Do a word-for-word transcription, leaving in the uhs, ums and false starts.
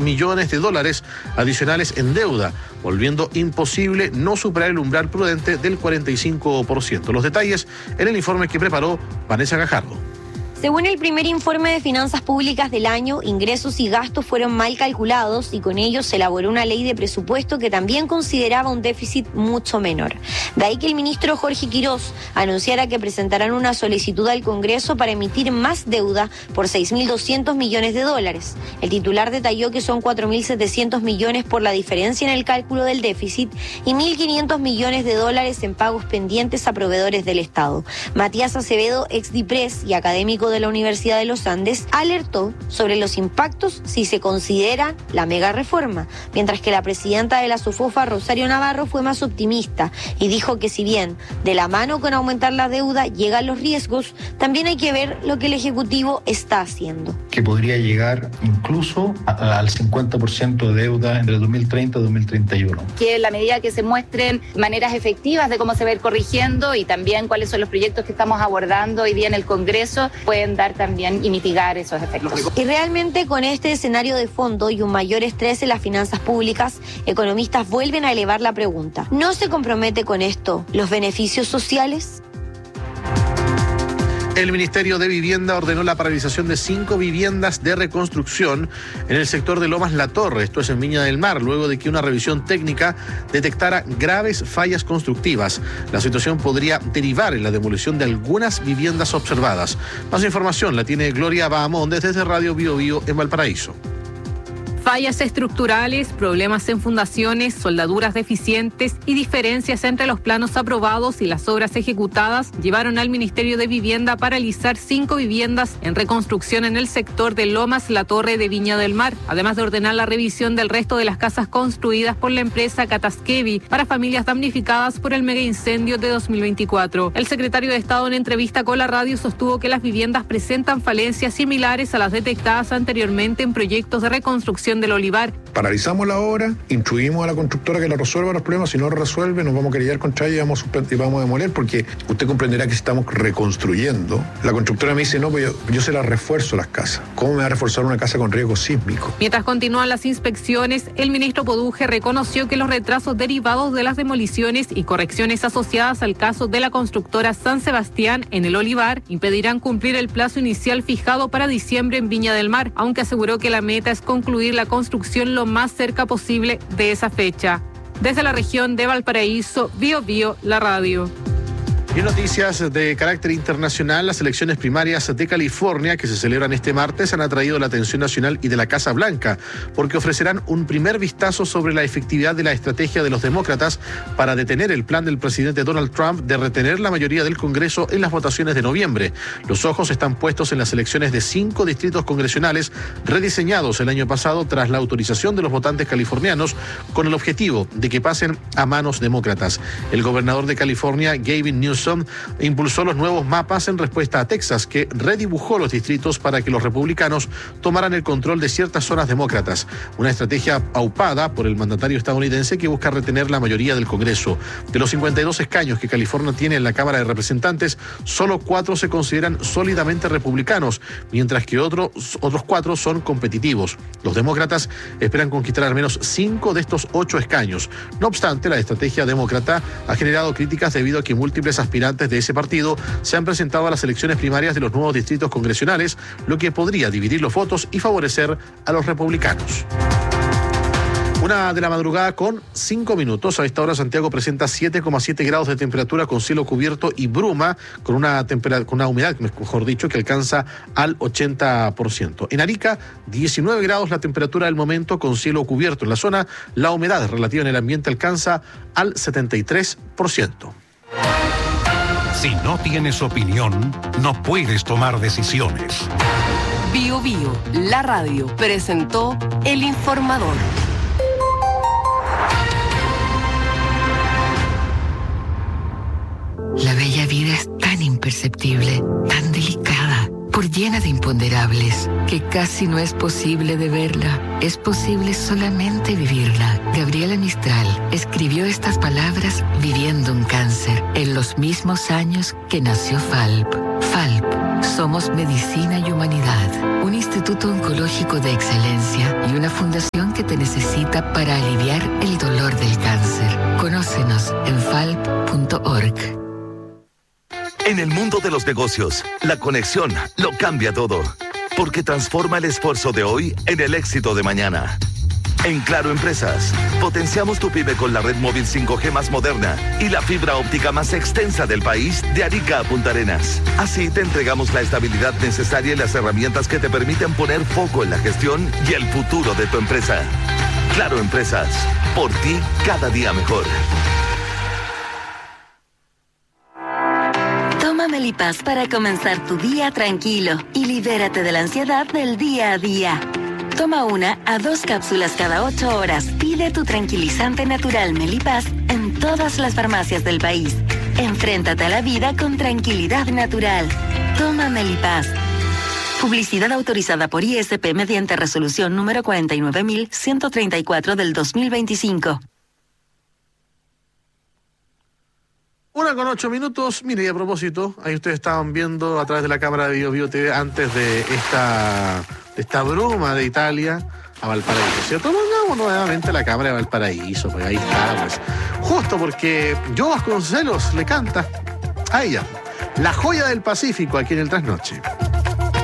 millones de dólares adicionales en deuda, volviendo imposible no superar el umbral prudente del cuarenta y cinco por ciento. Los detalles en el informe que preparó Vanessa Gajardo. Según el primer informe de finanzas públicas del año, ingresos y gastos fueron mal calculados y con ello se elaboró una ley de presupuesto que también consideraba un déficit mucho menor. De ahí que el ministro Jorge Quirós anunciara que presentarán una solicitud al Congreso para emitir más deuda por seis mil doscientos millones de dólares. El titular detalló que son cuatro mil setecientos millones por la diferencia en el cálculo del déficit y mil quinientos millones de dólares en pagos pendientes a proveedores del Estado. Matías Acevedo, ex DIPRES y académico de la Universidad de los Andes, alertó sobre los impactos si se considera la mega reforma, mientras que la presidenta de la SOFOFA, Rosario Navarro, fue más optimista y dijo que si bien de la mano con aumentar la deuda llegan los riesgos, también hay que ver lo que el Ejecutivo está haciendo. Que podría llegar incluso a, al cincuenta por ciento de deuda entre dos mil treinta y dos mil treinta y uno. Que en la medida que se muestren maneras efectivas de cómo se va a ir corrigiendo y también cuáles son los proyectos que estamos abordando hoy día en el Congreso, pueden dar también y mitigar esos efectos. Y realmente con este escenario de fondo y un mayor estrés en las finanzas públicas, economistas vuelven a elevar la pregunta: ¿no se compromete con esto los beneficios sociales? El Ministerio de Vivienda ordenó la paralización de cinco viviendas de reconstrucción en el sector de Lomas La Torre, esto es en Viña del Mar, luego de que una revisión técnica detectara graves fallas constructivas. La situación podría derivar en la demolición de algunas viviendas observadas. Más información la tiene Gloria Bahamondes desde Radio Bio Bio en Valparaíso. Fallas estructurales, problemas en fundaciones, soldaduras deficientes y diferencias entre los planos aprobados y las obras ejecutadas llevaron al Ministerio de Vivienda a paralizar cinco viviendas en reconstrucción en el sector de Lomas La Torre de Viña del Mar, además de ordenar la revisión del resto de las casas construidas por la empresa Catasquevi para familias damnificadas por el mega incendio de dos mil veinticuatro. El secretario de Estado en entrevista con la radio sostuvo que las viviendas presentan falencias similares a las detectadas anteriormente en proyectos de reconstrucción del Olivar. Paralizamos la obra, instruimos a la constructora que la resuelva los problemas. Si no resuelve, nos vamos a querellar contra ella y vamos, y vamos a demoler, porque usted comprenderá que estamos reconstruyendo. La constructora me dice, no, pues yo, yo se las refuerzo las casas. ¿Cómo me va a reforzar una casa con riesgo sísmico? Mientras continúan las inspecciones, el ministro Poduje reconoció que los retrasos derivados de las demoliciones y correcciones asociadas al caso de la constructora San Sebastián en el Olivar impedirán cumplir el plazo inicial fijado para diciembre en Viña del Mar, aunque aseguró que la meta es concluir la construcción lo más cerca posible de esa fecha. Desde la región de Valparaíso, Bio Bio, la radio. Y noticias de carácter internacional, las elecciones primarias de California que se celebran este martes han atraído la atención nacional y de la Casa Blanca porque ofrecerán un primer vistazo sobre la efectividad de la estrategia de los demócratas para detener el plan del presidente Donald Trump de retener la mayoría del Congreso en las votaciones de noviembre. Los ojos están puestos en las elecciones de cinco distritos congresionales rediseñados el año pasado tras la autorización de los votantes californianos con el objetivo de que pasen a manos demócratas. El gobernador de California, Gavin Newsom, impulsó los nuevos mapas en respuesta a Texas, que redibujó los distritos para que los republicanos tomaran el control de ciertas zonas demócratas. Una estrategia aupada por el mandatario estadounidense que busca retener la mayoría del Congreso. De los cincuenta y dos escaños que California tiene en la Cámara de Representantes, solo cuatro se consideran sólidamente republicanos, mientras que otros, otros cuatro son competitivos. Los demócratas esperan conquistar al menos cinco de estos ocho escaños. No obstante, la estrategia demócrata ha generado críticas debido a que múltiples aspirantes de ese partido se han presentado a las elecciones primarias de los nuevos distritos congresionales, lo que podría dividir los votos y favorecer a los republicanos. Una de la madrugada con cinco minutos. A esta hora Santiago presenta siete coma siete grados de temperatura con cielo cubierto y bruma, con una, tempera- con una humedad, mejor dicho, que alcanza al ochenta por ciento. En Arica, diecinueve grados la temperatura del momento con cielo cubierto. En la zona, la humedad relativa en el ambiente alcanza al setenta y tres por ciento. Si no tienes opinión, no puedes tomar decisiones. Bio Bio, la radio, presentó El Informador. La bella vida es tan imperceptible, tan delicada, por llena de imponderables, que casi no es posible de verla. Es posible solamente vivirla. Gabriela Mistral escribió estas palabras viviendo un cáncer en los mismos años que nació F A L P. F A L P, somos medicina y humanidad. Un instituto instituto oncológico de excelencia y una fundación que te necesita para aliviar el dolor del cáncer. Conócenos en falp punto org. En el mundo de los negocios, la conexión lo cambia todo, porque transforma el esfuerzo de hoy en el éxito de mañana. En Claro Empresas, potenciamos tu pyme con la red móvil cinco G más moderna y la fibra óptica más extensa del país, de Arica a Punta Arenas. Así te entregamos la estabilidad necesaria y las herramientas que te permiten poner foco en la gestión y el futuro de tu empresa. Claro Empresas, por ti cada día mejor. Toma Melipaz para comenzar tu día tranquilo y libérate de la ansiedad del día a día. Toma una a dos cápsulas cada ocho horas. Pide tu tranquilizante natural Melipaz en todas las farmacias del país. Enfréntate a la vida con tranquilidad natural. Toma Melipaz. Publicidad autorizada por I S P mediante resolución número cuarenta y nueve mil ciento treinta y cuatro del dos mil veinticinco. Una con ocho minutos. Mire, y a propósito, ahí ustedes estaban viendo a través de la cámara de Bio Bio T V antes de esta, de esta broma de Italia a Valparaíso, ¿cierto? Pongamos nuevamente la cámara de Valparaíso, pues ahí está, pues. Justo porque Joe Vasconcelos le canta a ella, la joya del Pacífico, aquí en el Trasnoche.